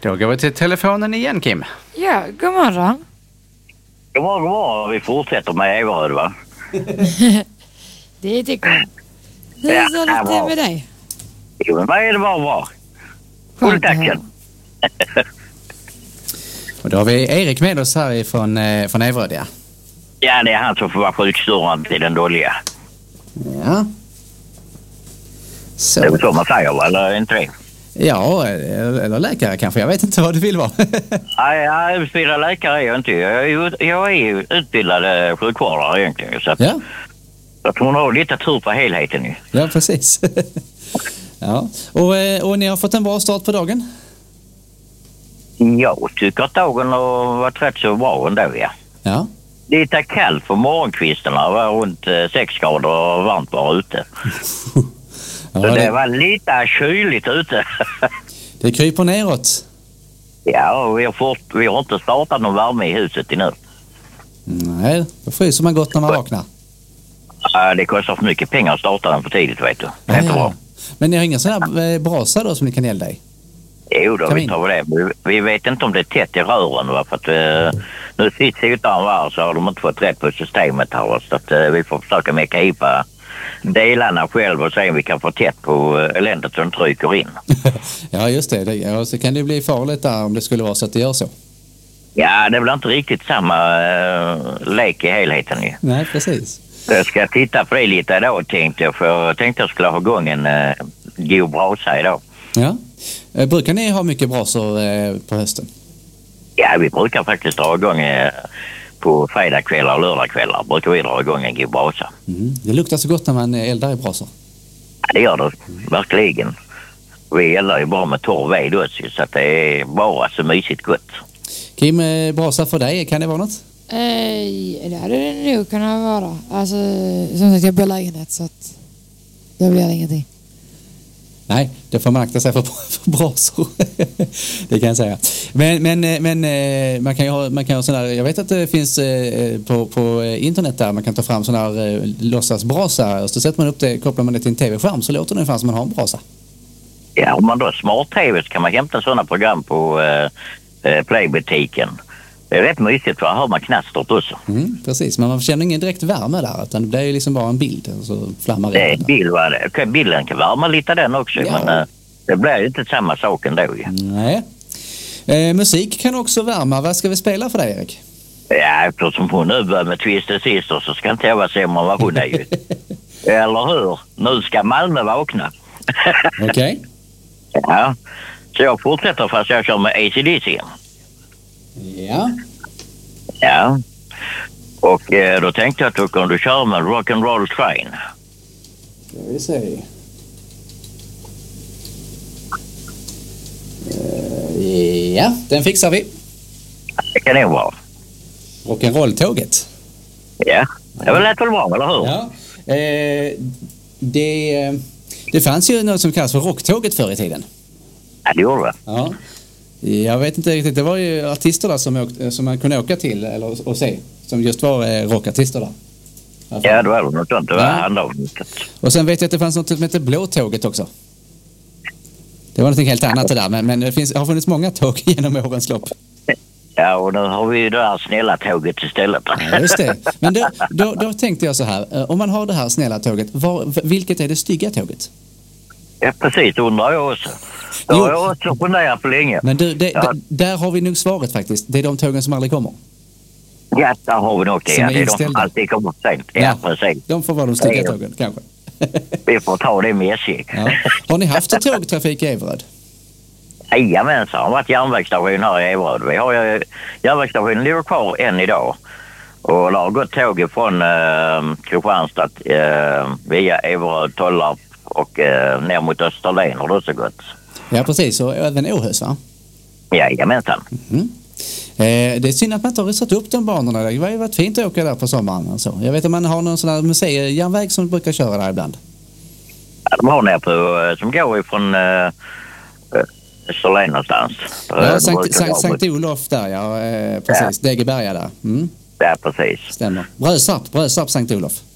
Då går vi till telefonen igen, Kim. Ja, god morgon. God morgon. Vi fortsätter med Everöd, va? Det tycker jag. Hur står det till med dig? Jo, men mig är det bara bra. Fulltacken. Och då har vi Erik med oss här från Everöd, ja. Ja, det är han som får vara sjukstörande till den dåliga. Ja. Så. Det är så man säger, va? Eller inte det? Ja, eller läkare kanske. Jag vet inte vad du vill vara. Nej, jag är utbildad läkare är jag inte. Jag är utbildad sjukvårdare egentligen. Så att, Ja. jag tror nog lite tur på helheten nu. Ja, precis. Ja. Och ni har fått en bra start på dagen? Jag tycker att dagen har varit rätt så bra ändå, ja. Ja. Lite kallt för morgonkvistarna. Det var runt 6 grader och varmt bara ute. Ja, så det var lite kyligt ute. Det kryper neråt. Ja, och vi har inte startat någon värme i huset nu. Nej, då fryser man gott när man vaknar. Det kostar för mycket pengar att starta den för tidigt, vet du. Det är inte bra. Men ni har ingen sån här brasa då som ni kan elda i? Jo då, vi tar det. Vi vet inte om det är tätt i rören, va? För att nu sitter utan var så har de inte fått rätt på systemet här. Så att vi får försöka meka hipa delarna själv och se om vi kan få tätt på eländet som trycker in. Ja, just det. Ja, så kan det bli farligt där om det skulle vara så att det gör så. Ja, det är väl inte riktigt samma lek i helheten ju. Nej, precis. Jag ska titta på det lite idag tänkte jag. För jag tänkte jag skulle ha igång en god brasa idag. Ja. Brukar ni ha mycket brasor på hösten? Ja, vi brukar faktiskt dra igång på fredagskvällar och lördagskvällar. Brukar vi dra igång en god brasa. Mm. Det luktar så gott när man eldar i brasor. Ja, det gör det. Verkligen. Vi eldar ju bara med torr ved också, så att det är bara så mysigt gott. Kim, brasa för dig, kan det vara något? Det hade det nog kunnat vara. Alltså, som sagt, jag bor i lägenhet så att det blir ingenting. Nej, det får man akta sig för brasor. Det kan jag säga. Men man kan ju ha sån där, jag vet att det finns på internet där man kan ta fram sån här låtsasbrasa. Så sätter man upp det, kopplar man det till en tv-skärm så låter det ungefär som man har en brasa. Ja, om man då har smart-tv så kan man hämta sådana program på Playbutiken. Det är rätt mysigt för att hör man knastret också. Precis, men man känner ingen direkt värme där utan det blir ju liksom bara en bild så flammar det. Det är bild, va? Bilden kan värma lite den också, ja. Men det blir ju inte samma sak ändå. Ja. Nej. Musik kan också värma. Vad ska vi spela för dig, Erik? Ja, eftersom hon nu börjar med Twisted Sister så ska inte jag vara sämre vad hon är ju. Eller hur? Nu ska Malmö vakna. Okej. Okay. Ja, så jag fortsätter fast jag kör med AC/DC. Ja. Ja. Och då tänkte jag att då kan du köra med Rock'n'Roll Train. Ska vi se. Ja, den fixar vi. Det kan det vara. Rock'n'Roll-tåget. Ja, det var lätt väl bra, eller hur? Ja. Det fanns ju något som kallas för rocktåget förr i tiden. Ja, det gjorde det. Ja. Jag vet inte riktigt, det var ju artister där som man kunde åka till eller och se, som just var rockartister där. Ja, det var något sånt, det var andra. Och sen vet jag att det fanns något som heter Blåtåget också. Det var något helt annat det där, men det har funnits många tåg genom årens lopp. Ja, och nu har vi det här snälla tåget istället. Ja, just det. Men då tänkte jag så här, om man har det här snälla tåget, vilket är det stygga tåget? Ja, precis, undrar jag också. Det har jag också funderat på länge. Men där har vi nog svaret faktiskt. Det är de tågen som aldrig kommer. Ja, där har vi nog det. Ja, det är de som alltid kommer för sent. Ja, precis. De får vara de stygga tågen, kanske. Vi får ta det med sig. Ja. Har ni haft tågtrafik i Everöd? Jajamensan, det har varit järnvägsstation här i Everöd. Vi har ju järnvägsstationen ligger kvar än idag. Och det har gått tåg från Kristianstad via Everöd, Tollarp och ner mot Österlen har det så gått. Ja, precis. Och även Åhus, va? Jajamensan. Det är synd att man inte har satt upp de banorna. Det har ju varit fint att åka där på sommaren. Alltså. Jag vet att man har någon sån här museijärnväg som brukar köra där ibland. Ja, de har ner på, som går ifrån Österlen någonstans. Ja, Sankt Olof där, ja. Precis. Ja. Degeberga där. Ja, precis. Stämmer. Brösarp Sankt Olof.